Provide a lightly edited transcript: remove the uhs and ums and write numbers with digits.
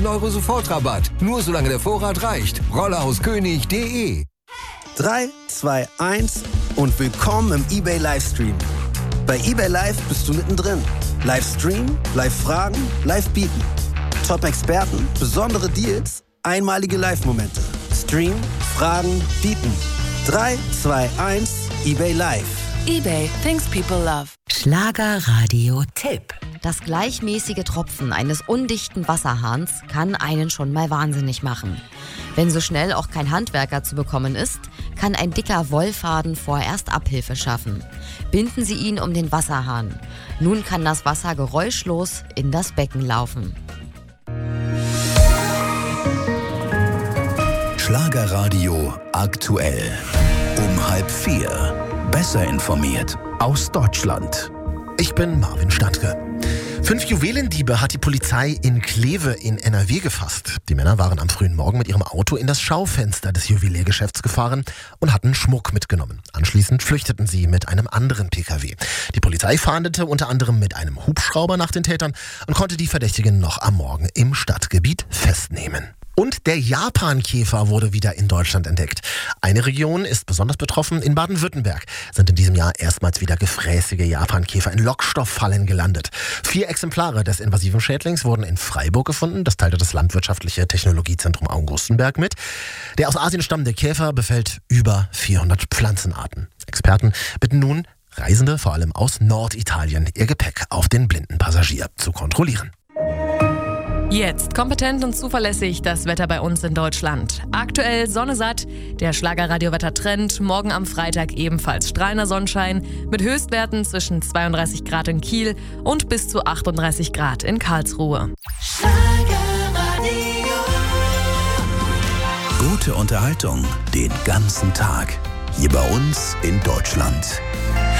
€ Sofortrabatt. Nur solange der Vorrat reicht. Rollerhauskönig.de. 3, 2, 1 und willkommen im eBay Livestream. Bei eBay Live bist du mittendrin. Livestream, Live-Fragen, Live-Bieten. Top-Experten, besondere Deals, einmalige Live-Momente. Stream, Fragen, Bieten. 3, 2, 1, eBay Live. eBay, things people love. Schlagerradio-Tipp. Das gleichmäßige Tropfen eines undichten Wasserhahns kann einen schon mal wahnsinnig machen. Wenn so schnell auch kein Handwerker zu bekommen ist, kann ein dicker Wollfaden vorerst Abhilfe schaffen. Binden Sie ihn um den Wasserhahn. Nun kann das Wasser geräuschlos in das Becken laufen. Schlagerradio aktuell. Um 3:30. Besser informiert aus Deutschland. Ich bin Marvin Stadtke. 5 Juwelendiebe hat die Polizei in Kleve in NRW gefasst. Die Männer waren am frühen Morgen mit ihrem Auto in das Schaufenster des Juweliergeschäfts gefahren und hatten Schmuck mitgenommen. Anschließend flüchteten sie mit einem anderen PKW. Die Polizei fahndete unter anderem mit einem Hubschrauber nach den Tätern und konnte die Verdächtigen noch am Morgen im Stadtgebiet festnehmen. Und der Japankäfer wurde wieder in Deutschland entdeckt. Eine Region ist besonders betroffen. In Baden-Württemberg sind in diesem Jahr erstmals wieder gefräßige Japankäfer in Lockstofffallen gelandet. 4 Exemplare des invasiven Schädlings wurden in Freiburg gefunden. Das teilte das Landwirtschaftliche Technologiezentrum Augustenberg mit. Der aus Asien stammende Käfer befällt über 400 Pflanzenarten. Experten bitten nun Reisende, vor allem aus Norditalien, ihr Gepäck auf den blinden Passagier zu kontrollieren. Jetzt kompetent und zuverlässig das Wetter bei uns in Deutschland. Aktuell Sonne satt, der Schlagerradio-Wetter-Trend. Morgen am Freitag ebenfalls strahlender Sonnenschein mit Höchstwerten zwischen 32 Grad in Kiel und bis zu 38 Grad in Karlsruhe. Gute Unterhaltung den ganzen Tag. Hier bei uns in Deutschland.